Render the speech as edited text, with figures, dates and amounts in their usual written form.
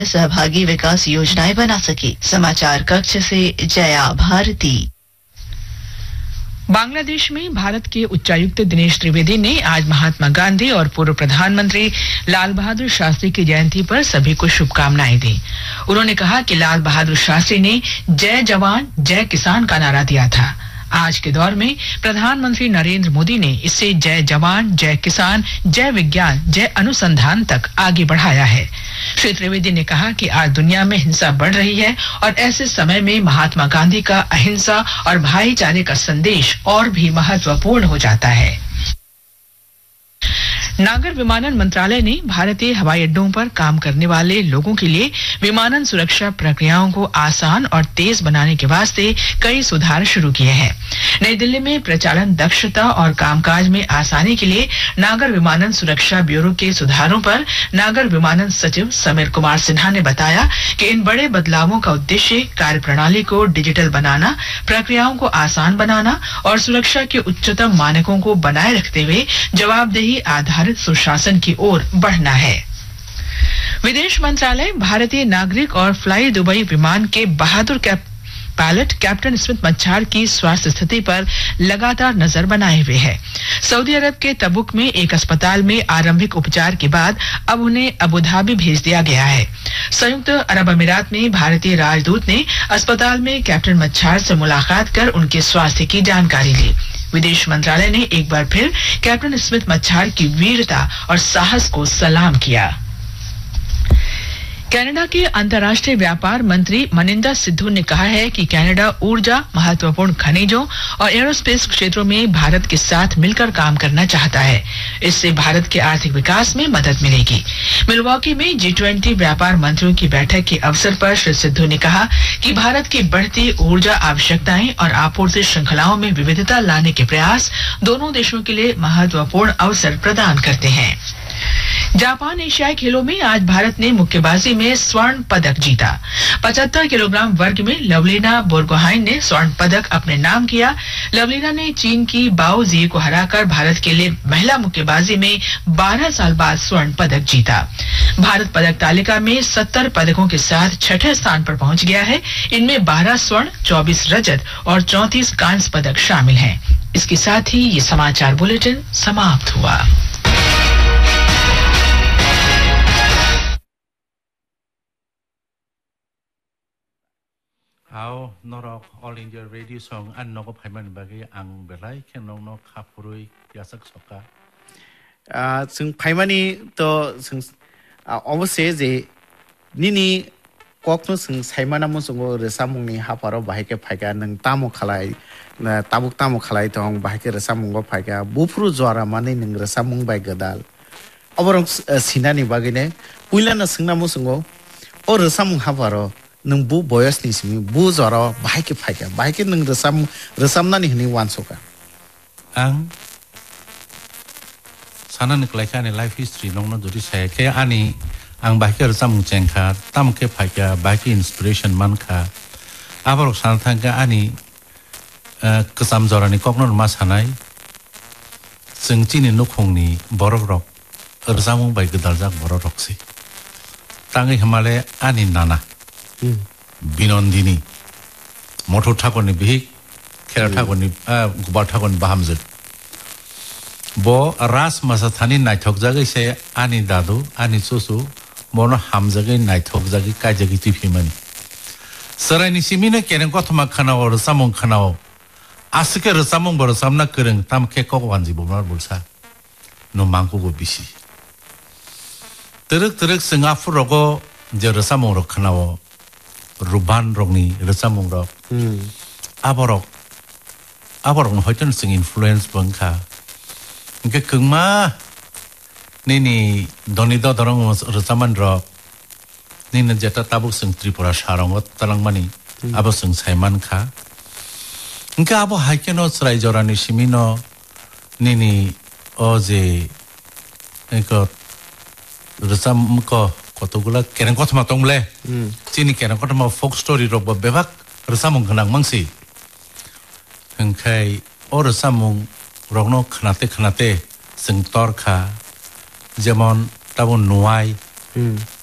सहभागी विकास योजनाएं बना सके। समाचार कक्ष से जया भारती। बांग्लादेश में भारत के उच्चायुक्त दिनेश त्रिवेदी ने आज महात्मा गांधी और पूर्व प्रधानमंत्री लाल बहादुर शास्त्री की जयंती पर सभी को शुभकामनाएं दी। उन्होंने कहा कि लाल बहादुर शास्त्री ने जय जवान जय किसान का नारा दिया था। आज के दौर में प्रधानमंत्री नरेंद्र मोदी ने इसे जय जवान जय किसान जय विज्ञान जय अनुसंधान तक आगे बढ़ाया है। श्री त्रिवेदी ने कहा कि आज दुनिया में हिंसा बढ़ रही है और ऐसे समय में महात्मा गांधी का अहिंसा और भाईचारे का संदेश और भी महत्वपूर्ण हो जाता है। नागर विमानन मंत्रालय ने भारतीय हवाई अड्डों पर काम करने वाले लोगों के लिए विमानन सुरक्षा प्रक्रियाओं को आसान और तेज बनाने के वास्ते कई सुधार शुरू किए हैं। नई दिल्ली में प्रचालन दक्षता और कामकाज में आसानी के लिए नागर विमानन सुरक्षा ब्यूरो के सुधारों पर नागर विमानन सचिव समीर कुमार सिन्हा ने बताया कि इन बड़े बदलावों का उद्देश्य कार्यप्रणाली को डिजिटल बनाना, प्रक्रियाओं को आसान बनाना और सुरक्षा के उच्चतम मानकों को बनाए रखते हुए जवाबदेही आधारित सुशासन की ओर बढ़ना है। विदेश मंत्रालय भारतीय नागरिक और फ्लाई दुबई विमान के बहादुर पायलट कैप्टन स्मिथ मच्छार की स्वास्थ्य स्थिति पर लगातार नजर बनाए हुए है। सऊदी अरब के तबुक में एक अस्पताल में आरंभिक उपचार के बाद अब उन्हें अबुधाबी भेज दिया गया है। संयुक्त अरब अमीरात में भारतीय राजदूत ने अस्पताल में कैप्टन मच्छार से मुलाकात कर उनके स्वास्थ्य की जानकारी ली। विदेश मंत्रालय ने एक बार फिर कैप्टन स्मिथ मच्छार की वीरता और साहस को सलाम किया। कनाडा के अंतर्राष्ट्रीय व्यापार मंत्री मनिंदा सिद्धू ने कहा है कि कनाडा ऊर्जा, महत्वपूर्ण खनिजों और एरोस्पेस क्षेत्रों में भारत के साथ मिलकर काम करना चाहता है। इससे भारत के आर्थिक विकास में मदद मिलेगी। मिलवॉकी में G20 व्यापार मंत्रियों की बैठक के अवसर पर श्री सिद्धू ने कहा कि भारत की बढ़ती ऊर्जा आवश्यकताएं और आपूर्ति श्रृंखलाओं में विविधता लाने के प्रयास दोनों देशों के लिए महत्वपूर्ण अवसर प्रदान करते हैं। जापान एशियाई खेलों में आज भारत ने मुक्केबाजी में स्वर्ण पदक जीता। 75 किलोग्राम वर्ग में लवलीना बोरगोहाइन ने स्वर्ण पदक अपने नाम किया। लवलीना ने चीन की बाओ जी को हराकर भारत के लिए महिला मुक्केबाजी में 12 साल बाद स्वर्ण पदक जीता। भारत पदक तालिका में 70 पदकों के साथ छठे स्थान पर पहुंच गया है। इनमें 12 स्वर्ण, 24 रजत और 34 कांस्य पदक शामिल हैं। इसके साथ ही ये समाचार बुलेटिन समाप्त हुआ। How norok all India radio song an noko paiman bagi ang belai ken nong no kapurui yasak soka. Sung paimani to sung obviously je nini kokno sung saimana mo sungo resamung ni haparo bahike phaika nang tamo khalai na tabuk tamo khalai tong bahike resamung go phaika bufru jwara mani nang resamung bai gadal. Oborong sinani bagine puilana sungna mo sungo o resamung haparo nung bu boyas ni simi bu zara bahike phaika bahike nung resamna ni hni wansoka ang sanan klaika ni life history nong no jodi sai ke ani ang bahike resam chengkha tam ke phaika bahike inspiration man kha abar san thanga ani kasam zara ni kokno ma sanai sengchi ni nokhong ni borok rok resam bai gadal jak borok rok si tangi hamale ani nana Binondini Moto Takoni Big Keratagoni Gubar Tagon Bahamzit Bo Ras Masatani Naitokzagi say Ani Dadu, Ani Susu, Mono Hamzagi Naitokzagi Kajagi Tipimani Sarani Simina Kenengotama Kanao or Samon Kanao Asika Samon Bor Samna Kuring Tam Keko Wanzi Bumar Bulsa No Manko Bisi Turuk Singapore Jerusamon Kanao Ruban rogni resamung rog aborok no hoiton sing influence bangka ke kungma nini donido dorong resaman rog nini jeta tabuk sing Tripura sharong talangmani abo sing saiman kha inka abo haikeno srai jorani simino nini oje eko resam ko kotogula keren kotma tongle chini keren kotma folk story ro bebak resamung khanang mangsi hengkai or resamung rogno khnate sing tor kha jemon tabon nuai